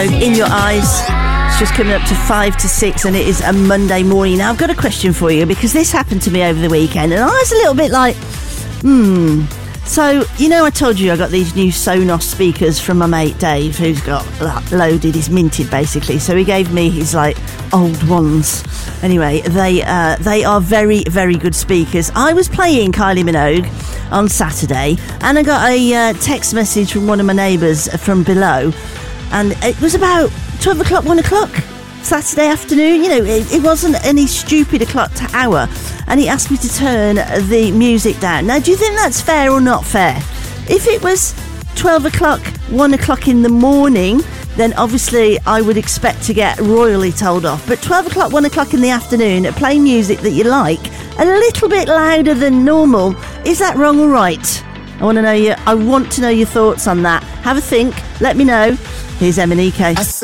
In Your Eyes. It's just coming up to 5 to 6 and it is a Monday morning. Now I've got a question for you because this happened to me over the weekend and I was a little bit like, So, you know, I told you I got these new Sonos speakers from my mate Dave, who's got loaded, he's minted basically. So he gave me his old ones. Anyway, they are very, very good speakers. I was playing Kylie Minogue on Saturday and I got a text message from one of my neighbours from below, and it was about 12 o'clock, 1 o'clock Saturday afternoon. You know, it wasn't any stupid o'clock to hour, and he asked me to turn the music down. Now, do you think that's fair or not fair? If it was 12 o'clock, 1 o'clock in the morning, then obviously I would expect to get royally told off. But 12 o'clock, 1 o'clock in the afternoon, play music that you like a little bit louder than normal, is that wrong or right? I want to know your thoughts on that. Have a think, let me know. Here's M&EK.